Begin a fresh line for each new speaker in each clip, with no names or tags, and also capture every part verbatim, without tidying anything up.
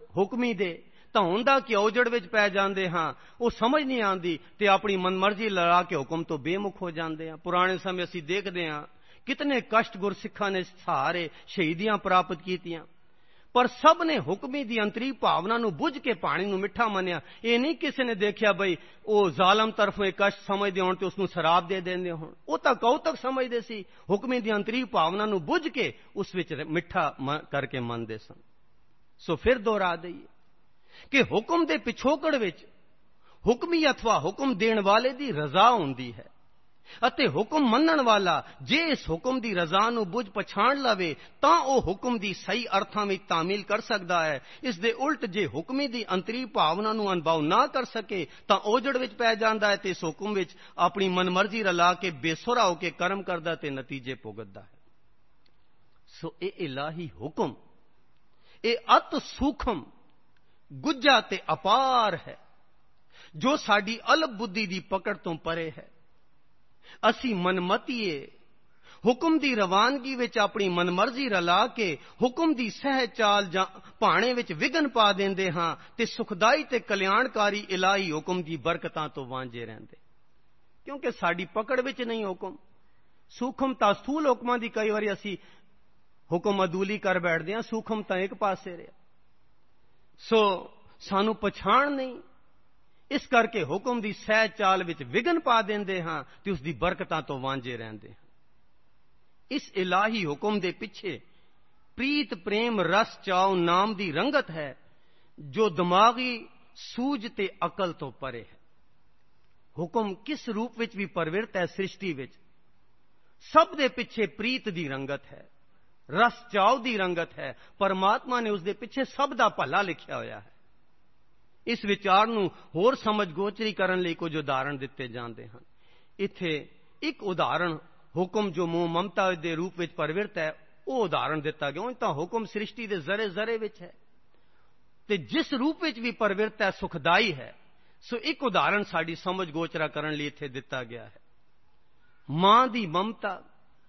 ਹੁਕਮੀ ਦੇ ਧੌਣ ਦਾ ਕਿ ਔਜੜ ਵਿੱਚ ਪੈ ਜਾਂਦੇ ਹਾਂ, ਉਹ ਸਮਝ ਨਹੀਂ ਆਉਂਦੀ ਤੇ ਆਪਣੀ ਮਨਮਰਜ਼ੀ ਲੜਾ ਕੇ ਹੁਕਮ ਤੋਂ ਬੇਮੁਖ ਹੋ ਜਾਂਦੇ ਹਾਂ। ਪੁਰਾਣੇ ਸਮੇਂ ਅਸੀਂ ਦੇਖਦੇ ਹਾਂ ਕਿਤਨੇ ਕਸ਼ਟ ਗੁਰਸਿੱਖਾਂ ਨੇ ਸਹਾਰੇ ਸ਼ਹੀਦੀਆਂ ਪ੍ਰਾਪਤ ਕੀਤੀਆਂ, ਪਰ ਸਭ ਨੇ ਹੁਕਮੀ ਦੀ ਅੰਤਰੀ ਭਾਵਨਾ ਨੂੰ ਬੁੱਝ ਕੇ ਪਾਣੀ ਨੂੰ ਮਿੱਠਾ ਮੰਨਿਆ। ਇਹ ਨਹੀਂ ਕਿਸੇ ਨੇ ਦੇਖਿਆ ਬਈ ਉਹ ਜ਼ਾਲਮ ਤਰਫੋਂ ਇਹ ਕਸ਼ਟ ਸਮਝਦੇ ਹੋਣ ਤੇ ਉਸ ਨੂੰ ਸ਼ਰਾਬ ਦੇ ਦਿੰਦੇ ਹੋਣ। ਉਹ ਤਾਂ ਕੌਤਕ ਸਮਝਦੇ ਸੀ, ਹੁਕਮੀ ਦੀ ਅੰਤਰੀ ਭਾਵਨਾ ਨੂੰ ਬੁੱਝ ਕੇ ਉਸ ਵਿੱਚ ਮਿੱਠਾ ਕਰਕੇ ਮੰਨਦੇ ਸਨ। ਸੋ ਫਿਰ ਦੁਹਰਾ ਦਈਏ ਕਿ ਹੁਕਮ ਦੇ ਪਿਛੋਕੜ ਵਿੱਚ ਹੁਕਮੀ ਅਥਵਾ ਹੁਕਮ ਦੇਣ ਵਾਲੇ ਦੀ ਰਜ਼ਾ ਹੁੰਦੀ ਹੈ, ਅਤੇ ਹੁਕਮ ਮੰਨਣ ਵਾਲਾ ਜੇ ਇਸ ਹੁਕਮ ਦੀ ਰਜ਼ਾ ਨੂੰ ਬੁੱਝ ਪਛਾਣ ਲਵੇ ਤਾਂ ਉਹ ਹੁਕਮ ਦੀ ਸਹੀ ਅਰਥਾਂ ਵਿੱਚ ਤਾਮੀਲ ਕਰ ਸਕਦਾ ਹੈ। ਇਸ ਦੇ ਉਲਟ ਜੇ ਹੁਕਮੀ ਦੀ ਅੰਤਰੀ ਭਾਵਨਾ ਨੂੰ ਅਨੁਭਵ ਨਾ ਕਰ ਸਕੇ ਤਾਂ ਔਜੜ ਵਿੱਚ ਪੈ ਜਾਂਦਾ ਹੈ ਤੇ ਇਸ ਹੁਕਮ ਵਿੱਚ ਆਪਣੀ ਮਨਮਰਜ਼ੀ ਰਲਾ ਕੇ ਬੇਸੁਰਾ ਹੋ ਕੇ ਕਰਮ ਕਰਦਾ ਤੇ ਨਤੀਜੇ ਭੁਗਤਦਾ ਹੈ। ਸੋ ਇਹ ਇਲਾਹੀ ਹੁਕਮ ਇਹ ਅਤ ਸੂਖਮ, ਗੁੱਝਾ ਤੇ ਅਪਾਰ ਹੈ, ਜੋ ਸਾਡੀ ਅਲਪ ਬੁੱਧੀ ਦੀ ਪਕੜ ਤੋਂ ਪਰੇ ਹੈ। ਅਸੀਂ ਮਨਮਤੀਏ ਹੁਕਮ ਦੀ ਰਵਾਨਗੀ ਵਿੱਚ ਆਪਣੀ ਮਨਮਰਜ਼ੀ ਰਲਾ ਕੇ ਹੁਕਮ ਦੀ ਸਹਿਜ ਚਾਲ ਜਾਂ ਭਾਣੇ ਵਿੱਚ ਵਿਘਨ ਪਾ ਦਿੰਦੇ ਹਾਂ ਤੇ ਸੁਖਦਾਈ ਤੇ ਕਲਿਆਣਕਾਰੀ ਇਲਾਹੀ ਹੁਕਮ ਦੀ ਬਰਕਤਾਂ ਤੋਂ ਵਾਂਝੇ ਰਹਿੰਦੇ, ਕਿਉਂਕਿ ਸਾਡੀ ਪਕੜ ਵਿੱਚ ਨਹੀਂ ਹੁਕਮ। ਸੂਖਮ ਤਾਂ ਸਥੂਲ ਹੁਕਮਾਂ ਦੀ ਕਈ ਵਾਰੀ ਅਸੀਂ ਹੁਕਮ ਅਦੂਲੀ ਕਰ ਬੈਠਦੇ ਹਾਂ, ਸੂਖਮ ਤਾਂ ਇੱਕ ਪਾਸੇ ਰਿਹਾ। ਸੋ ਸਾਨੂੰ ਪਛਾਣ ਨਹੀਂ, ਇਸ ਕਰਕੇ ਹੁਕਮ ਦੀ ਸਹਿਜ ਚਾਲ ਵਿੱਚ ਵਿਘਨ ਪਾ ਦਿੰਦੇ ਹਾਂ ਤੇ ਉਸ ਦੀ ਬਰਕਤਾਂ ਤੋਂ ਵਾਂਝੇ ਰਹਿੰਦੇ ਹਾਂ। ਇਸ ਇਲਾਹੀ ਹੁਕਮ ਦੇ ਪਿੱਛੇ ਪ੍ਰੀਤ ਪ੍ਰੇਮ ਰਸ ਚਾਉ ਨਾਮ ਦੀ ਰੰਗਤ ਹੈ, ਜੋ ਦਿਮਾਗੀ ਸੂਝ ਤੇ ਅਕਲ ਤੋਂ ਪਰੇ ਹੈ। ਹੁਕਮ ਕਿਸ ਰੂਪ ਵਿੱਚ ਵੀ ਪਰਵਿਰਤ ਹੈ ਸ੍ਰਿਸ਼ਟੀ ਵਿੱਚ, ਸਭ ਦੇ ਪਿੱਛੇ ਪ੍ਰੀਤ ਦੀ ਰੰਗਤ ਹੈ, ਰਸ ਚਾਉ ਦੀ ਰੰਗਤ ਹੈ। ਪਰਮਾਤਮਾ ਨੇ ਉਸ ਦੇ ਪਿੱਛੇ ਸਭ ਦਾ ਭਲਾ ਲਿਖਿਆ ਹੋਇਆ ਹੈ। ਇਸ ਵਿਚਾਰ ਨੂੰ ਹੋਰ ਸਮਝ ਗੋਚਰੀ ਕਰਨ ਲਈ ਕੁਝ ਉਦਾਹਰਣ ਦਿੱਤੇ ਜਾਂਦੇ ਹਨ। ਇੱਥੇ ਇੱਕ ਉਦਾਹਰਣ ਹੁਕਮ ਜੋ ਮੋਹ ਮਮਤਾ ਦੇ ਰੂਪ ਵਿੱਚ ਪਰਵਿਰਤ ਹੈ ਉਹ ਉਦਾਹਰਣ ਦਿੱਤਾ ਗਿਆ। ਉਹ ਤਾਂ ਹੁਕਮ ਸ੍ਰਿਸ਼ਟੀ ਦੇ ਜ਼ਰੇ ਜ਼ਰੇ ਵਿੱਚ ਹੈ ਤੇ ਜਿਸ ਰੂਪ ਵਿੱਚ ਵੀ ਪਰਵਿਰਤ ਹੈ ਸੁਖਦਾਈ ਹੈ। ਸੋ ਇੱਕ ਉਦਾਹਰਣ ਸਾਡੀ ਸਮਝ ਗੋਚਰਾ ਕਰਨ ਲਈ ਇੱਥੇ ਦਿੱਤਾ ਗਿਆ ਹੈ। ਮਾਂ ਦੀ ਮਮਤਾ,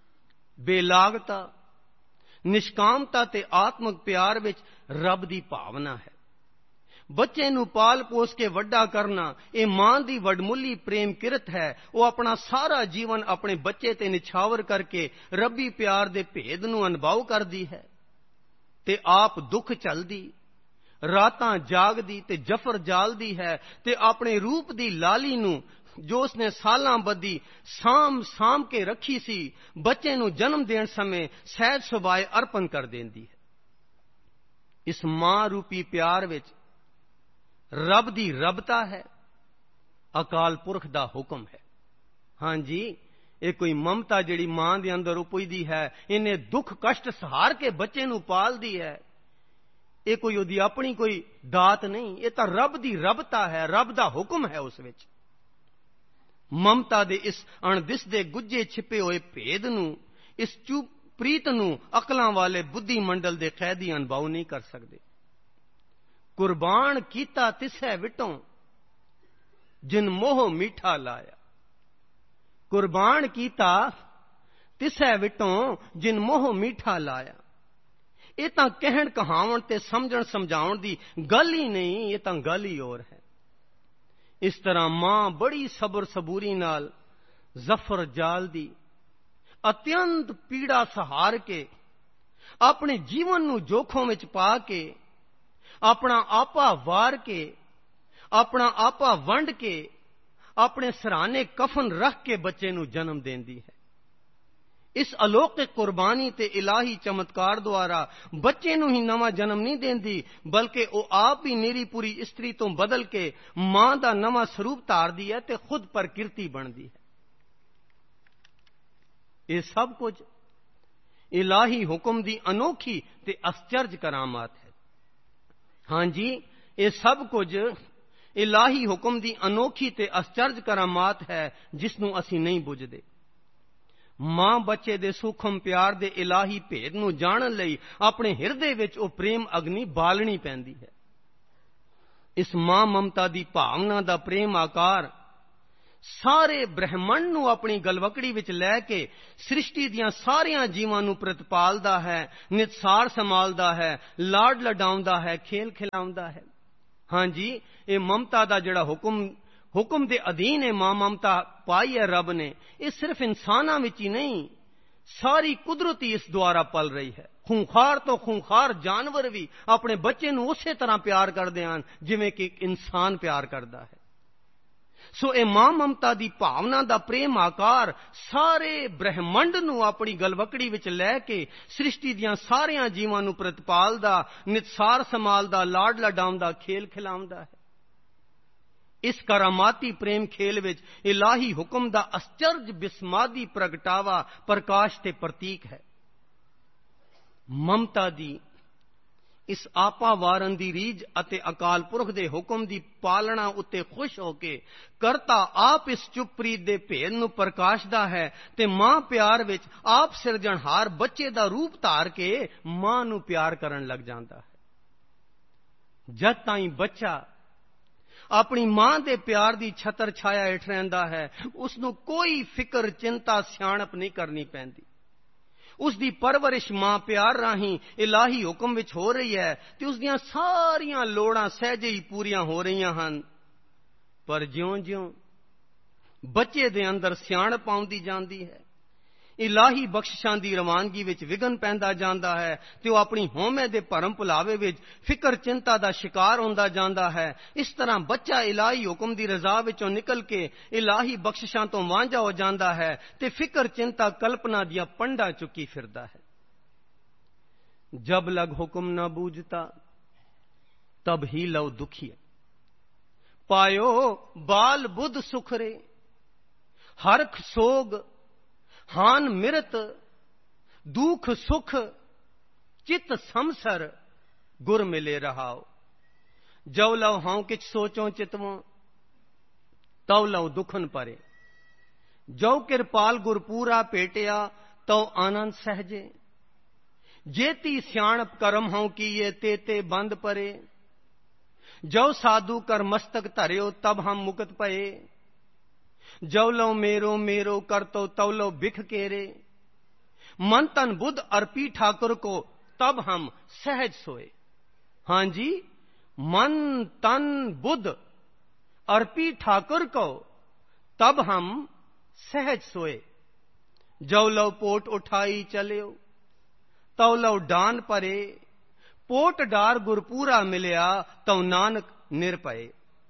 ਬੇਲਾਗਤਾ, ਨਿਸ਼ਕਾਮਤਾ ਤੇ ਆਤਮਿਕ ਪਿਆਰ ਵਿੱਚ ਰੱਬ ਦੀ ਭਾਵਨਾ ਹੈ। ਬੱਚੇ ਨੂੰ ਪਾਲ ਪੋਸ ਕੇ ਵੱਡਾ ਕਰਨਾ ਇਹ ਮਾਂ ਦੀ ਵਡਮੁੱਲੀ ਪ੍ਰੇਮ ਕਿਰਤ ਹੈ। ਉਹ ਆਪਣਾ ਸਾਰਾ ਜੀਵਨ ਆਪਣੇ ਬੱਚੇ ਤੇ ਨਿਛਾਵਰ ਕਰਕੇ ਰੱਬੀ ਪਿਆਰ ਦੇ ਭੇਦ ਨੂੰ ਅਨੁਭਵ ਕਰਦੀ ਹੈ ਤੇ ਆਪ ਦੁੱਖ ਝੱਲਦੀ, ਰਾਤਾਂ ਜਾਗਦੀ ਤੇ ਜਫਰ ਜਾਲਦੀ ਹੈ ਤੇ ਆਪਣੇ ਰੂਪ ਦੀ ਲਾਲੀ ਨੂੰ ਜੋ ਉਸਨੇ ਸਾਲਾਂ ਬੱਧੀ ਸਾਂਭ ਸਾਂਭ ਕੇ ਰੱਖੀ ਸੀ, ਬੱਚੇ ਨੂੰ ਜਨਮ ਦੇਣ ਸਮੇਂ ਸਹਿਜ ਸੁਭਾਏ ਅਰਪਣ ਕਰ ਦਿੰਦੀ ਹੈ। ਇਸ ਮਾਂ ਰੂਪੀ ਪਿਆਰ ਵਿੱਚ ਰੱਬ ਦੀ ਰੱਬਤਾ ਹੈ, ਅਕਾਲ ਪੁਰਖ ਦਾ ਹੁਕਮ ਹੈ। ਹਾਂਜੀ, ਇਹ ਕੋਈ ਮਮਤਾ ਜਿਹੜੀ ਮਾਂ ਦੇ ਅੰਦਰ ਉਪਜਦੀ ਹੈ, ਇਹਨੇ ਦੁੱਖ ਕਸ਼ਟ ਸਹਾਰ ਕੇ ਬੱਚੇ ਨੂੰ ਪਾਲਦੀ ਹੈ। ਇਹ ਕੋਈ ਉਹਦੀ ਆਪਣੀ ਕੋਈ ਦਾਤ ਨਹੀਂ, ਇਹ ਤਾਂ ਰੱਬ ਦੀ ਰੱਬਤਾ ਹੈ, ਰੱਬ ਦਾ ਹੁਕਮ ਹੈ। ਉਸ ਵਿੱਚ ਮਮਤਾ ਦੇ ਇਸ ਅਣਦਿਸਦੇ ਗੁੱਝੇ ਛਿਪੇ ਹੋਏ ਭੇਦ ਨੂੰ, ਇਸ ਚੁੱਪ ਪ੍ਰੀਤ ਨੂੰ ਅਕਲਾਂ ਵਾਲੇ ਬੁੱਧੀ ਮੰਡਲ ਦੇ ਕੈਦੀ ਅਨੁਭਵ ਨਹੀਂ ਕਰ ਸਕਦੇ। ਕੁਰਬਾਨ ਕੀਤਾ ਤਿਸੈ ਵਿਟੋਂ ਜਿਨ ਮੋਹ ਮੀਠਾ ਲਾਇਆ, ਕੁਰਬਾਨ ਕੀਤਾ ਤਿਸੈ ਵਿਟੋਂ ਜਿਨ ਮੋਹ ਮੀਠਾ ਲਾਇਆ। ਇਹ ਤਾਂ ਕਹਿਣ ਕਹਾਵਣ ਤੇ ਸਮਝਣ ਸਮਝਾਉਣ ਦੀ ਗੱਲ ਹੀ ਨਹੀਂ, ਇਹ ਤਾਂ ਗੱਲ ਹੀ ਹੋਰ ਹੈ। ਇਸ ਤਰ੍ਹਾਂ ਮਾਂ ਬੜੀ ਸਬਰ ਸਬੂਰੀ ਨਾਲ ਜ਼ਫਰ ਜਾਲਦੀ, ਅਤਿਅੰਤ ਪੀੜਾ ਸਹਾਰ ਕੇ ਆਪਣੇ ਜੀਵਨ ਨੂੰ ਜੋਖਮ ਵਿੱਚ ਪਾ ਕੇ, ਆਪਣਾ ਆਪਾ ਵਾਰ ਕੇ, ਆਪਣਾ ਆਪਾ ਵੰਡ ਕੇ, ਆਪਣੇ ਸਿਰਹਾਣੇ ਕਫਨ ਰੱਖ ਕੇ ਬੱਚੇ ਨੂੰ ਜਨਮ ਦਿੰਦੀ ਹੈ। ਇਸ ਅਲੌਕਿਕ ਕੁਰਬਾਨੀ ਤੇ ਇਲਾਹੀ ਚਮਤਕਾਰ ਦੁਆਰਾ ਬੱਚੇ ਨੂੰ ਹੀ ਨਵਾਂ ਜਨਮ ਨਹੀਂ ਦਿੰਦੀ, ਬਲਕਿ ਉਹ ਆਪ ਹੀ ਨਿਰੀ ਪੂਰੀ ਇਸਤਰੀ ਤੋਂ ਬਦਲ ਕੇ ਮਾਂ ਦਾ ਨਵਾਂ ਸਰੂਪ ਧਾਰਦੀ ਹੈ ਤੇ ਖੁਦ ਪ੍ਰਕਿਰਤੀ ਬਣਦੀ ਹੈ। ਇਹ ਸਭ ਕੁਝ ਇਲਾਹੀ ਹੁਕਮ ਦੀ ਅਨੋਖੀ ਤੇ ਅਸਚਰਜ ਕਰਾਮਾਤ ਹੈ। ਹਾਂਜੀ, ਇਹ ਸਭ ਕੁਝ ਇਲਾਹੀ ਹੁਕਮ ਦੀ ਅਨੋਖੀ ਤੇ ਅਸਚਰਜ ਕਰਾਮਾਤ ਹੈ ਜਿਸ ਨੂੰ ਅਸੀਂ ਨਹੀਂ ਬੁੱਝਦੇ। ਮਾਂ ਬੱਚੇ ਦੇ ਸੂਖਮ ਪਿਆਰ ਦੇ ਇਲਾਹੀ ਭੇਦ ਨੂੰ ਜਾਣਨ ਲਈ ਆਪਣੇ ਹਿਰਦੇ ਵਿੱਚ ਉਹ ਪ੍ਰੇਮ ਅਗਨੀ ਬਾਲਣੀ ਪੈਂਦੀ ਹੈ। ਇਸ ਮਾਂ ਮਮਤਾ ਦੀ ਭਾਵਨਾ ਦਾ ਪ੍ਰੇਮ ਆਕਾਰ ਸਾਰੇ ਬ੍ਰਹਿਮੰਡ ਨੂੰ ਆਪਣੀ ਗਲਵਕੜੀ ਵਿੱਚ ਲੈ ਕੇ ਸ੍ਰਿਸ਼ਟੀ ਦੀਆਂ ਸਾਰੀਆਂ ਜੀਵਾਂ ਨੂੰ ਪ੍ਰਤਪਾਲਦਾ ਹੈ, ਨਿਤਸਾਰ ਸੰਭਾਲਦਾ ਹੈ, ਲਾਡ ਲਡਾਉਂਦਾ ਹੈ, ਖੇਲ ਖਿਲਾਉਂਦਾ ਹੈ। ਹਾਂਜੀ, ਇਹ ਮਮਤਾ ਦਾ ਜਿਹੜਾ ਹੁਕਮ ਹੁਕਮ ਦੇ ਅਧੀਨ ਇਹ ਮਾਂ ਮਮਤਾ ਪਾਈ ਹੈ ਰੱਬ ਨੇ, ਇਹ ਸਿਰਫ ਇਨਸਾਨਾਂ ਵਿੱਚ ਹੀ ਨਹੀਂ, ਸਾਰੀ ਕੁਦਰਤ ਹੀ ਇਸ ਦੁਆਰਾ ਪਲ ਰਹੀ ਹੈ। ਖੂੰਖਾਰ ਤੋਂ ਖੂੰਖਾਰ ਜਾਨਵਰ ਵੀ ਆਪਣੇ ਬੱਚੇ ਨੂੰ ਉਸੇ ਤਰ੍ਹਾਂ ਪਿਆਰ ਕਰਦੇ ਹਨ ਜਿਵੇਂ ਕਿ ਇੱਕ ਇਨਸਾਨ ਪਿਆਰ ਕਰਦਾ ਹੈ। ਸੋ ਇਹ ਮਾਂ ਮਮਤਾ ਦੀ ਭਾਵਨਾ ਦਾ ਪ੍ਰੇਮ ਆਕਾਰ ਸਾਰੇ ਬ੍ਰਹਿਮੰਡ ਨੂੰ ਆਪਣੀ ਗਲਵਕੜੀ ਵਿੱਚ ਲੈ ਕੇ ਸ੍ਰਿਸ਼ਟੀ ਦੀਆਂ ਸਾਰੀਆਂ ਜੀਵਾਂ ਨੂੰ ਪ੍ਰਤਪਾਲਦਾ, ਨਿਤਸਾਰ ਸੰਭਾਲਦਾ, ਲਾਡ ਲਡਾਉਂਦਾ, ਖੇਲ ਖਿਲਾਉਂਦਾ ਹੈ। ਇਸ ਕਰਾਮਾਤੀ ਪ੍ਰੇਮ ਖੇਲ ਵਿੱਚ ਇਲਾਹੀ ਹੁਕਮ ਦਾ ਅਸਚਰਜ ਬਿਸਮਾਦੀ ਪ੍ਰਗਟਾਵਾ ਪ੍ਰਕਾਸ਼ ਤੇ ਪ੍ਰਤੀਕ ਹੈ। ਮਮਤਾ ਦੀ ਇਸ ਆਪਾ ਵਾਰਨ ਦੀ ਰੀਝ ਅਤੇ ਅਕਾਲ ਪੁਰਖ ਦੇ ਹੁਕਮ ਦੀ ਪਾਲਣਾ ਉੱਤੇ ਖੁਸ਼ ਹੋ ਕੇ ਕਰਤਾ ਆਪ ਇਸ ਚੁੱਪਰੀਤ ਦੇ ਭੇਦ ਨੂੰ ਪ੍ਰਕਾਸ਼ਦਾ ਹੈ ਤੇ ਮਾਂ ਪਿਆਰ ਵਿੱਚ ਆਪ ਸਿਰਜਣਹਾਰ ਬੱਚੇ ਦਾ ਰੂਪ ਧਾਰ ਕੇ ਮਾਂ ਨੂੰ ਪਿਆਰ ਕਰਨ ਲੱਗ ਜਾਂਦਾ ਹੈ। ਜਦ ਤਾਈਂ ਬੱਚਾ ਆਪਣੀ ਮਾਂ ਦੇ ਪਿਆਰ ਦੀ ਛਤਰ ਛਾਇਆ ਹੇਠ ਰਹਿੰਦਾ ਹੈ, ਉਸ ਨੂੰ ਕੋਈ ਫਿਕਰ, ਚਿੰਤਾ, ਸਿਆਣਪ ਨਹੀਂ ਕਰਨੀ ਪੈਂਦੀ। ਉਸ ਦੀ ਪਰਵਰਿਸ਼ ਮਾਂ ਪਿਆਰ ਰਾਹੀਂ ਇਲਾਹੀ ਹੁਕਮ ਵਿੱਚ ਹੋ ਰਹੀ ਹੈ ਤੇ ਉਸ ਦੀਆਂ ਸਾਰੀਆਂ ਲੋੜਾਂ ਸਹਿਜੇ ਹੀ ਪੂਰੀਆਂ ਹੋ ਰਹੀਆਂ ਹਨ। ਪਰ ਜਿਉਂ-ਜਿਉਂ ਬੱਚੇ ਦੇ ਅੰਦਰ ਸਿਆਣਪ ਆਉਂਦੀ ਜਾਂਦੀ ਹੈ, ਇਲਾਹੀ ਬਖਸ਼ਿਸ਼ਾਂ ਦੀ ਰਵਾਨਗੀ ਵਿੱਚ ਵਿਘਨ ਪੈਂਦਾ ਜਾਂਦਾ ਹੈ ਤੇ ਉਹ ਆਪਣੀ ਹਉਮੈ ਦੇ ਭਰਮ ਭੁਲਾਵੇ ਵਿੱਚ ਫਿਕਰ ਚਿੰਤਾ ਦਾ ਸ਼ਿਕਾਰ ਹੁੰਦਾ ਜਾਂਦਾ ਹੈ। ਇਸ ਤਰ੍ਹਾਂ ਬੱਚਾ ਇਲਾਹੀ ਹੁਕਮ ਦੀ ਰਜ਼ਾ ਵਿੱਚੋਂ ਨਿਕਲ ਕੇ ਇਲਾਹੀ ਬਖਸ਼ਿਸ਼ਾਂ ਤੋਂ ਵਾਂਝਾ ਹੋ ਜਾਂਦਾ ਹੈ ਤੇ ਫਿਕਰ ਚਿੰਤਾ ਕਲਪਨਾ ਦੀਆਂ ਪੰਡਾਂ ਚੁੱਕੀ ਫਿਰਦਾ ਹੈ। ਜਬ ਲਗ ਹੁਕਮ ਨਾ ਬੂਝਤਾ ਤਬ ਹੀ ਲਉ ਦੁਖੀਏ, ਪਾਇਓ ਬਾਲ ਬੁੱਧ ਸੁਖਰੇ, ਹਰਖ ਸੋਗ ਹਾਨ ਮਿਰਤ, ਦੁਖ ਸੁਖ ਚਿਤ ਸਮਸਰ, ਗੁਰ ਮਿਲੇ ਰਹਾਓ। ਜਉ ਲਉ ਹਉ ਕਿਛ ਸੋਚੋਂ ਚਿਤਵੋਂ, ਤਉ ਲਉ ਦੁਖਨ ਪਰੇ, ਜਉ ਕਿਰਪਾਲ ਗੁਰ ਪੂਰਾ ਭੇਟਿਆ, ਤਉ ਆਨੰਦ ਸਹਜੇ। ਜੇਤੀ ਸਿਆਣਪ ਕਰਮ ਹਉ ਕੀਏ, ਤੇ ਤੇ ਬੰਦ ਪਰੇ, ਜਉ ਸਾਧੂ ਕਰ ਮਸਤਕ ਧਰਿਓ, ਤਬ ਹਮ ਮੁਕਤ ਪਏ। जव लो मेरो मेरो कर तो तव लो बिख केरे, मन तन बुद्ध अर्पी ठाकुर को तब हम सहज सोए। हाँ जी, मन तन बुद्ध अर्पी ठाकुर को तब हम सहज सोए। जव लो पोट उठाई चलियो, तव लो डान परे, पोट डार गुरपूरा मिलिया, तव नानक निरपए।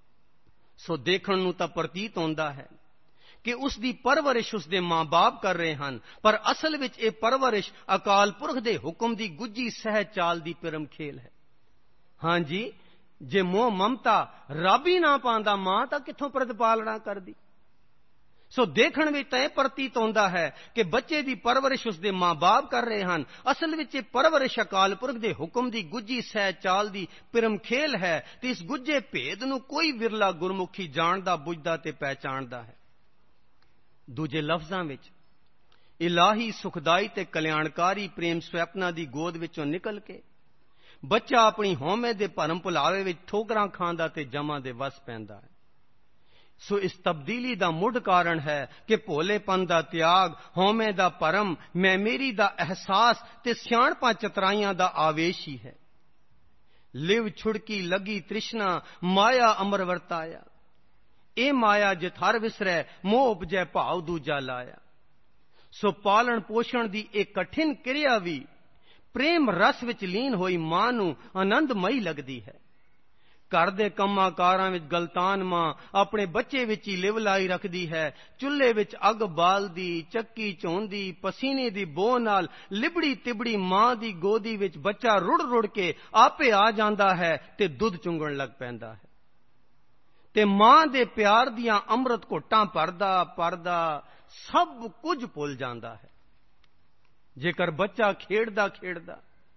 सो देखण नूं तां प्रतीत होंदा है ਕਿ ਉਸ ਦੀ ਪਰਵਰਿਸ਼ ਉਸ ਦੇ ਮਾਂ-ਬਾਪ ਕਰ ਰਹੇ ਹਨ, ਪਰ ਅਸਲ ਵਿੱਚ ਇਹ ਪਰਵਰਿਸ਼ ਅਕਾਲ ਪੁਰਖ ਦੇ ਹੁਕਮ ਦੀ ਗੁੱਝੀ ਸਹਿਜ ਚਾਲ ਦੀ ਪਿਰਮ ਖੇਲ ਹੈ। ਹਾਂਜੀ, ਜੇ ਮੋਹ ਮਮਤਾ ਰੱਬ ਹੀ ਨਾ ਪਾਉਂਦਾ, ਮਾਂ ਤਾਂ ਕਿੱਥੋਂ ਪ੍ਰਤਪਾਲਣਾ ਕਰਦੀ। ਸੋ ਦੇਖਣ ਵਿੱਚ ਤਾਂ ਇਹ ਪ੍ਰਤੀਤ ਹੁੰਦਾ ਹੈ ਕਿ ਬੱਚੇ ਦੀ ਪਰਵਰਿਸ਼ ਉਸ ਦੇ ਮਾਂ-ਬਾਪ ਕਰ ਰਹੇ ਹਨ, ਅਸਲ ਵਿੱਚ ਇਹ ਪਰਵਰਿਸ਼ ਅਕਾਲ ਪੁਰਖ ਦੇ ਹੁਕਮ ਦੀ ਗੁੱਝੀ ਸਹਿਜ ਚਾਲ ਦੀ ਪਿਰਮ ਖੇਲ ਹੈ ਤੇ ਇਸ ਗੁੱਝੇ ਭੇਦ ਨੂੰ ਕੋਈ ਵਿਰਲਾ ਗੁਰਮੁਖੀ ਜਾਣਦਾ, ਬੁੱਝਦਾ ਤੇ ਪਹਿਚਾਣਦਾ ਹੈ। ਦੂਜੇ ਲਫ਼ਜ਼ਾਂ ਵਿੱਚ ਇਲਾਹੀ ਸੁਖਦਾਈ ਤੇ ਕਲਿਆਣਕਾਰੀ ਪ੍ਰੇਮ ਸਵੈਪਨਾ ਦੀ ਗੋਦ ਵਿੱਚੋਂ ਨਿਕਲ ਕੇ ਬੱਚਾ ਆਪਣੀ ਹਉਮੈ ਦੇ ਭਰਮ ਭੁਲਾਵੇ ਵਿੱਚ ਠੋਕਰਾਂ ਖਾਂਦਾ ਤੇ ਜਮਾਂ ਦੇ ਵਸ ਪੈਂਦਾ ਹੈ। ਸੋ ਇਸ ਤਬਦੀਲੀ ਦਾ ਮੁੱਢ ਕਾਰਨ ਹੈ ਕਿ ਭੋਲੇਪਨ ਦਾ ਤਿਆਗ, ਹਉਮੈ ਦਾ ਭਰਮ, ਮੈਂ ਮੇਰੀ ਦਾ ਅਹਿਸਾਸ ਤੇ ਸਿਆਣਪਾਂ ਚਤਰਾਈਆਂ ਦਾ ਆਵੇਸ਼ ਹੀ ਹੈ। ਲਿਵ ਛੁੜਕੀ ਲੱਗੀ ਤ੍ਰਿਸ਼ਨਾ, ਮਾਇਆ ਅਮਰ ਵਰਤਾਇਆ, ਇਹ ਮਾਇਆ ਜਿਤ ਹਰ ਵਿਸਰੈ, ਮੋਹ ਉਪਜੈ ਭਾਵ ਦੂਜਾ ਲਾਇਆ। ਸੋ ਪਾਲਣ ਪੋਸ਼ਣ ਦੀ ਇਹ ਕਠਿਨ ਕਿਰਿਆ ਵੀ ਪ੍ਰੇਮ ਰਸ ਵਿੱਚ ਲੀਨ ਹੋਈ ਮਾਂ ਨੂੰ ਆਨੰਦਮਈ ਲੱਗਦੀ ਹੈ। ਘਰ ਦੇ ਕੰਮਾਂ ਕਾਰਾਂ ਵਿੱਚ ਗਲਤਾਨ ਮਾਂ ਆਪਣੇ ਬੱਚੇ ਵਿੱਚ ਹੀ ਲਿਵ ਲਾਈ ਰੱਖਦੀ ਹੈ। ਚੁੱਲ੍ਹੇ ਵਿੱਚ ਅੱਗ ਬਾਲਦੀ, ਚੱਕੀ ਝੋਂਦੀ, ਪਸੀਨੇ ਦੀ ਬੋਹ ਨਾਲ ਲਿਬੜੀ ਤਿਬੜੀ ਮਾਂ ਦੀ ਗੋਦੀ ਵਿੱਚ ਬੱਚਾ ਰੁੜ ਰੁੜ ਕੇ ਆਪੇ ਆ ਜਾਂਦਾ ਹੈ ਤੇ ਦੁੱਧ ਚੁੰਗਣ ਲੱਗ ਪੈਂਦਾ ਹੈ ਤੇ ਮਾਂ ਦੇ ਪਿਆਰ ਦੀਆਂ ਅੰਮ੍ਰਿਤ ਘੁੱਟਾਂ ਭਰਦਾ ਭਰਦਾ ਸਭ ਕੁਝ ਭੁੱਲ ਜਾਂਦਾ ਹੈ। ਜੇਕਰ ਬੱਚਾ ਖੇਡਦਾ ਖੇਡਦਾ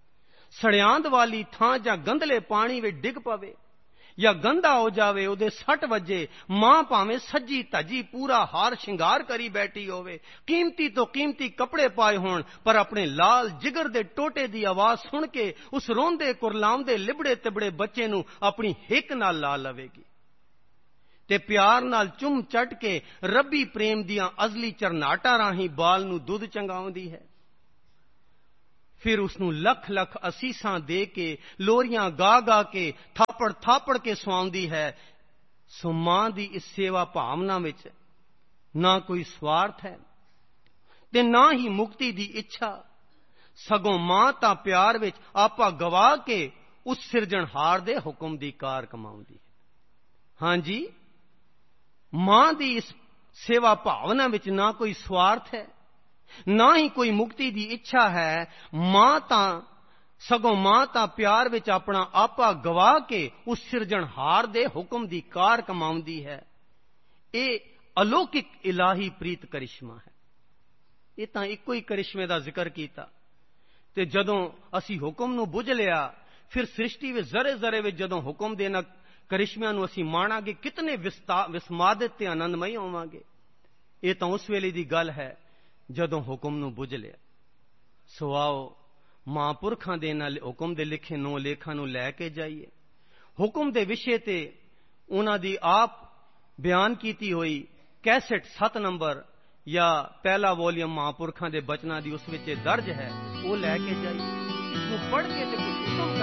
ਸੜਿਆਂਦ ਵਾਲੀ ਥਾਂ ਜਾਂ ਗੰਧਲੇ ਪਾਣੀ ਵਿੱਚ ਡਿੱਗ ਪਵੇ ਜਾਂ ਗੰਦਾ ਹੋ ਜਾਵੇ, ਉਹਦੇ ਸੱਟ ਵੱਜੇ, ਮਾਂ ਭਾਵੇਂ ਸੱਜੀ ਧੱਜੀ ਪੂਰਾ ਹਾਰ ਸ਼ਿੰਗਾਰ ਕਰੀ ਬੈਠੀ ਹੋਵੇ, ਕੀਮਤੀ ਤੋਂ ਕੀਮਤੀ ਕੱਪੜੇ ਪਾਏ ਹੋਣ, ਪਰ ਆਪਣੇ ਲਾਲ ਜਿਗਰ ਦੇ ਟੋਟੇ ਦੀ ਆਵਾਜ਼ ਸੁਣ ਕੇ ਉਸ ਰੋਂਦੇ ਕੁਰਲਾਉਂਦੇ ਲਿਬੜੇ ਤਿਬੜੇ ਬੱਚੇ ਨੂੰ ਆਪਣੀ ਹਿੱਕ ਨਾਲ ਲਾ ਲਵੇਗੀ ਤੇ ਪਿਆਰ ਨਾਲ ਚੁੰਮ ਚੱਟ ਕੇ ਰੱਬੀ ਪ੍ਰੇਮ ਦੀਆਂ ਅਜ਼ਲੀ ਚਰਨਾਟਾਂ ਰਾਹੀਂ ਬਾਲ ਨੂੰ ਦੁੱਧ ਚੰਗਾਉਂਦੀ ਹੈ। ਫਿਰ ਉਸ ਨੂੰ ਲੱਖ ਲੱਖ ਅਸੀਸਾਂ ਦੇ ਕੇ, ਲੋਰੀਆਂ ਗਾ ਗਾ ਕੇ, ਥਾਪੜ ਥਾਪੜ ਕੇ ਸਵਾਉਂਦੀ ਹੈ। ਸੋ ਮਾਂ ਦੀ ਇਸ ਸੇਵਾ ਭਾਵਨਾ ਵਿੱਚ ਨਾ ਕੋਈ ਸਵਾਰਥ ਹੈ ਤੇ ਨਾ ਹੀ ਮੁਕਤੀ ਦੀ ਇੱਛਾ, ਸਗੋਂ ਮਾਂ ਤਾਂ ਪਿਆਰ ਵਿੱਚ ਆਪਾ ਗਵਾ ਕੇ ਉਸ ਸਿਰਜਣਹਾਰ ਦੇ ਹੁਕਮ ਦੀ ਕਾਰ ਕਮਾਉਂਦੀ ਹੈ। ਹਾਂਜੀ, ਮਾਂ ਦੀ ਇਸ ਸੇਵਾ ਭਾਵਨਾ ਵਿੱਚ ਨਾ ਕੋਈ ਸਵਾਰਥ ਹੈ, ਨਾ ਹੀ ਕੋਈ ਮੁਕਤੀ ਦੀ ਇੱਛਾ ਹੈ। ਮਾਂ ਤਾਂ ਸਗੋਂ ਮਾਂ ਤਾਂ ਪਿਆਰ ਵਿੱਚ ਆਪਣਾ ਆਪਾ ਗਵਾ ਕੇ ਉਸ ਸਿਰਜਣਹਾਰ ਦੇ ਹੁਕਮ ਦੀ ਕਾਰ ਕਮਾਉਂਦੀ ਹੈ। ਇਹ ਅਲੌਕਿਕ ਇਲਾਹੀ ਪ੍ਰੀਤ ਕਰਿਸ਼ਮਾ ਹੈ। ਇਹ ਤਾਂ ਇੱਕੋ ਹੀ ਕਰਿਸ਼ਮੇ ਦਾ ਜ਼ਿਕਰ ਕੀਤਾ ਤੇ ਜਦੋਂ ਅਸੀਂ ਹੁਕਮ ਨੂੰ ਬੁੱਝ ਲਿਆ, ਫਿਰ ਸ੍ਰਿਸ਼ਟੀ ਵਿੱਚ ਜ਼ਰੇ ਜ਼ਰੇ ਵਿੱਚ ਜਦੋਂ ਹੁਕਮ ਦੇ ਨਾਲ ਕਰਿਸ਼ਮਿਆਂ ਨੂੰ ਅਸੀਂ ਮਾਣਾਂਗੇ, ਕਿਤਨੇ ਵਿਸਮਾਦਿਤ ਤੇ ਆਨੰਦਮਈ ਹੋਵਾਂਗੇ। ਇਹ ਤਾਂ ਉਸ ਵੇਲੇ ਦੀ ਗੱਲ ਹੈ ਜਦੋਂ ਹੁਕਮ ਨੂੰ ਬੁੱਝ ਲਿਆ। ਸੋ ਆਓ ਮਹਾਂਪੁਰਖਾਂ ਦੇ ਨਾਲ ਹੁਕਮ ਦੇ ਲਿਖੇ ਨੌ ਲੇਖਾਂ ਨੂੰ ਲੈ ਕੇ ਜਾਈਏ। ਹੁਕਮ ਦੇ ਵਿਸ਼ੇ ਤੇ ਉਹਨਾਂ ਦੀ ਆਪ ਬਿਆਨ ਕੀਤੀ ਹੋਈ ਕੈਸਟ ਸੱਤ ਨੰਬਰ ਜਾਂ ਪਹਿਲਾ ਵੋਲੀਅਮ ਮਹਾਂਪੁਰਖਾਂ ਦੇ ਬਚਨਾਂ ਦੀ ਉਸ ਵਿੱਚ ਦਰਜ ਹੈ, ਉਹ ਲੈ ਕੇ ਜਾਈਏ। ਇਸ ਨੂੰ ਪੜ੍ਹ ਕੇ ਤੇ ਕੁਝ ਹੁਕਮ